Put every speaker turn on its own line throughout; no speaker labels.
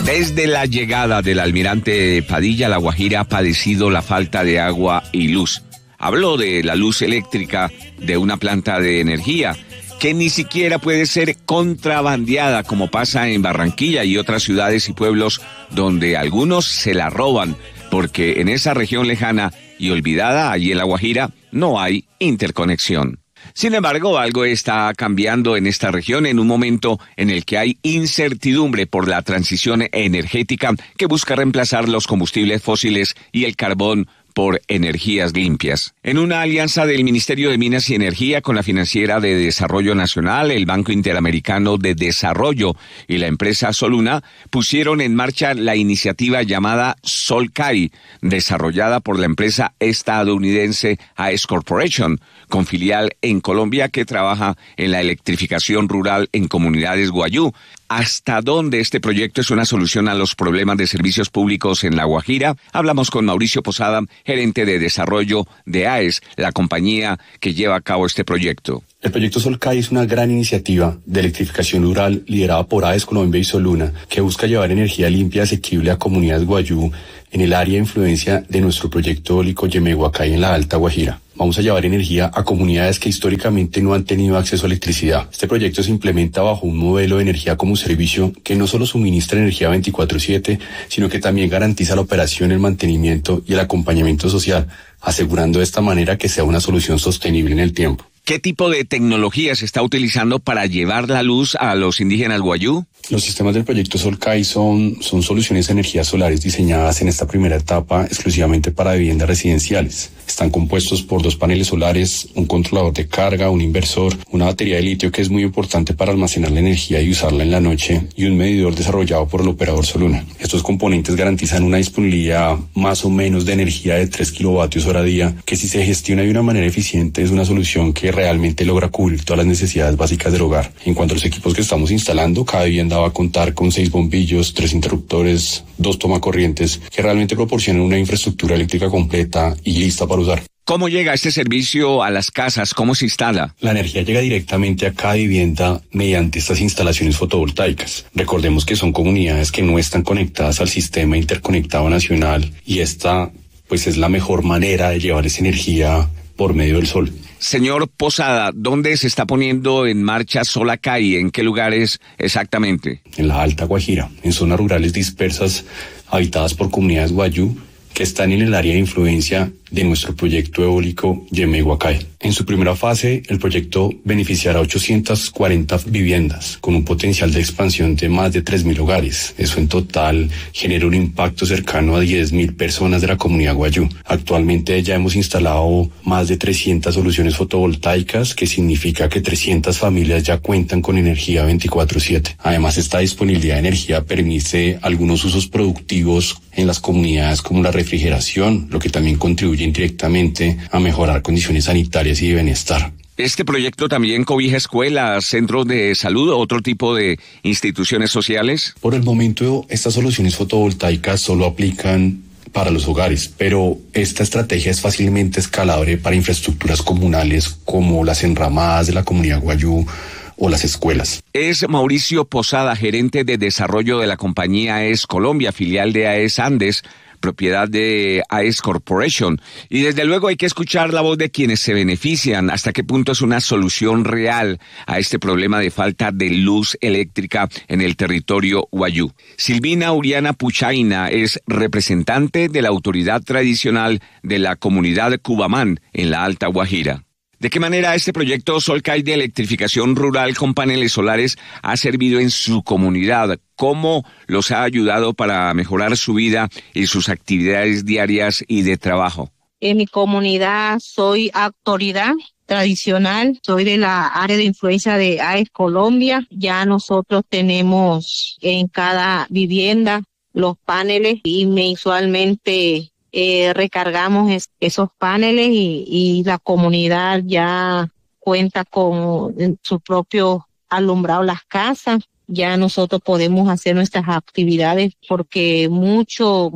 Desde la llegada del almirante Padilla, La Guajira ha padecido la falta de agua y luz. Habló de la luz eléctrica de una planta de energía que ni siquiera puede ser contrabandeada como pasa en Barranquilla y otras ciudades y pueblos donde algunos se la roban, porque en esa región lejana y olvidada, allí en La Guajira, no hay interconexión. Sin embargo, algo está cambiando en esta región en un momento en el que hay incertidumbre por la transición energética que busca reemplazar los combustibles fósiles y el carbón por energías limpias. En una alianza del Ministerio de Minas y Energía con la Financiera de Desarrollo Nacional, el Banco Interamericano de Desarrollo y la empresa Soluna pusieron en marcha la iniciativa llamada Solcai, desarrollada por la empresa estadounidense AES Corporation, con filial en Colombia que trabaja en la electrificación rural en comunidades guayú. ¿Hasta dónde este proyecto es una solución a los problemas de servicios públicos en La Guajira? Hablamos con Mauricio Posada, gerente de desarrollo de AES, la compañía que lleva a cabo este proyecto.
El proyecto Solcai es una gran iniciativa de electrificación rural liderada por AES Colombia y Soluna, que busca llevar energía limpia y asequible a comunidades guayú en el área de influencia de nuestro proyecto eólico Yemeguacay en la Alta Guajira. Vamos a llevar energía a comunidades que históricamente no han tenido acceso a electricidad. Este proyecto se implementa bajo un modelo de energía como servicio que no solo suministra energía 24/7, sino que también garantiza la operación, el mantenimiento y el acompañamiento social, asegurando de esta manera que sea una solución sostenible en el tiempo.
¿Qué tipo de tecnología se está utilizando para llevar la luz a los indígenas guayú?
Los sistemas del proyecto Solcai son soluciones de energías solares diseñadas en esta primera etapa exclusivamente para viviendas residenciales. Están compuestos por 2 paneles solares, un controlador de carga, un inversor, una batería de litio que es muy importante para almacenar la energía y usarla en la noche, y un medidor desarrollado por el operador Soluna. Estos componentes garantizan una disponibilidad más o menos de energía de 3 kilovatios hora día, que si se gestiona de una manera eficiente es una solución que realmente logra cubrir todas las necesidades básicas del hogar. En cuanto a los equipos que estamos instalando, cada vivienda va a contar con 6 bombillos, 3 interruptores, 2 tomacorrientes, que realmente proporcionan una infraestructura eléctrica completa y lista para usar.
¿Cómo llega este servicio a las casas? ¿Cómo se instala?
La energía llega directamente a cada vivienda mediante estas instalaciones fotovoltaicas. Recordemos que son comunidades que no están conectadas al sistema interconectado nacional y esta pues es la mejor manera de llevar esa energía por medio del sol.
Señor Posada, ¿dónde se está poniendo en marcha Solcai? ¿En qué lugares exactamente?
En la Alta Guajira, en zonas rurales dispersas, habitadas por comunidades guayú, que están en el área de influencia de nuestro proyecto eólico Yemeguacay. En su primera fase, el proyecto beneficiará a 840 viviendas, con un potencial de expansión de más de 3.000 hogares. Eso en total genera un impacto cercano a 10.000 personas de la comunidad guayú. Actualmente ya hemos instalado más de 300 soluciones fotovoltaicas, que significa que 300 familias ya cuentan con energía 24/7. Además, esta disponibilidad de energía permite algunos usos productivos en las comunidades como la refrigeración, lo que también contribuye indirectamente a mejorar condiciones sanitarias y de bienestar.
¿Este proyecto también cobija escuelas, centros de salud o otro tipo de instituciones sociales?
Por el momento, estas soluciones fotovoltaicas solo aplican para los hogares, pero esta estrategia es fácilmente escalable para infraestructuras comunales como las enramadas de la comunidad guayú o las escuelas.
Es Mauricio Posada, gerente de desarrollo de la compañía AES Colombia, filial de AES Andes, propiedad de AES Corporation. Y desde luego hay que escuchar la voz de quienes se benefician, hasta qué punto es una solución real a este problema de falta de luz eléctrica en el territorio guayú. Silvina Uriana Puchaina es representante de la autoridad tradicional de la comunidad Cubamán en la Alta Guajira. ¿De qué manera este proyecto Solcai de electrificación rural con paneles solares ha servido en su comunidad? ¿Cómo los ha ayudado para mejorar su vida y sus actividades diarias y de trabajo?
En mi comunidad soy autoridad tradicional, soy de la área de influencia de AES Colombia. Ya nosotros tenemos en cada vivienda los paneles y mensualmente recargamos esos paneles y la comunidad ya cuenta con su propio alumbrado las casas. Ya nosotros podemos hacer nuestras actividades porque mucho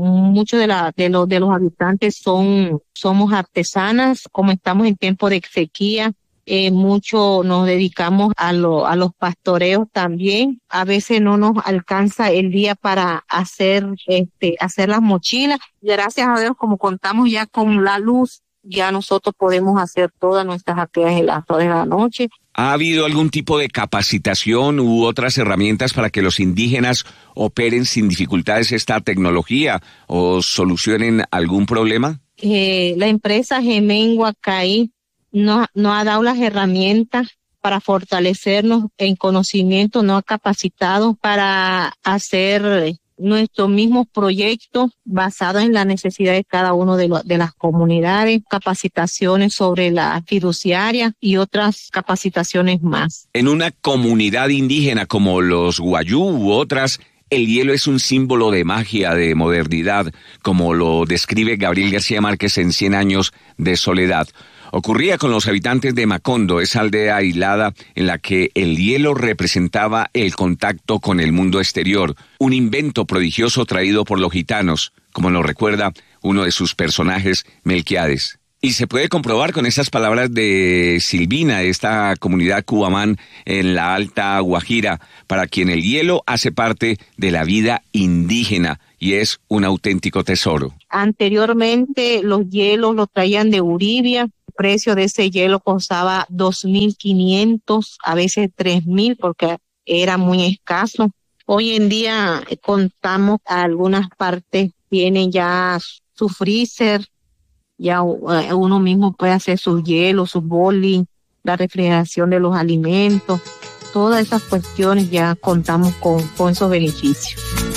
de los habitantes somos artesanas. Como estamos en tiempo de sequía, mucho nos dedicamos a los pastoreos también. A veces no nos alcanza el día para hacer las mochilas. Gracias a Dios, como contamos ya con la luz, ya nosotros podemos hacer todas nuestras actividades en las horas de la noche.
¿Ha habido algún tipo de capacitación u otras herramientas para que los indígenas operen sin dificultades esta tecnología o solucionen algún problema?
La empresa Gemén Huacay nos ha dado las herramientas para fortalecernos en conocimiento, nos ha capacitado para hacer nuestros mismos proyectos basados en la necesidad de cada uno de las comunidades, capacitaciones sobre la fiduciaria y otras capacitaciones más.
En una comunidad indígena como los Wayuu u otras, el hielo es un símbolo de magia, de modernidad, como lo describe Gabriel García Márquez en 100 años de soledad. Ocurría con los habitantes de Macondo, esa aldea aislada en la que el hielo representaba el contacto con el mundo exterior, un invento prodigioso traído por los gitanos, como nos recuerda uno de sus personajes, Melquiades. Y se puede comprobar con esas palabras de Silvina, de esta comunidad cubamán en la Alta Guajira, para quien el hielo hace parte de la vida indígena y es un auténtico tesoro.
Anteriormente los hielos los traían de Uribia. El precio de ese hielo costaba 2.500, a veces 3.000 porque era muy escaso. Hoy en día contamos algunas partes, tienen ya su freezer, ya uno mismo puede hacer sus hielos, sus bolis, la refrigeración de los alimentos, todas esas cuestiones ya contamos con esos beneficios.